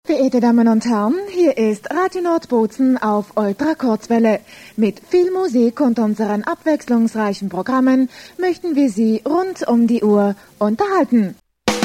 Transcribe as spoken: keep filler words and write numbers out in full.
Verehrte Damen und Herren, hier ist Radio Nordbozen auf Ultrakurzwelle. Mit viel Musik und unseren abwechslungsreichen Programmen möchten wir Sie rund um die Uhr unterhalten.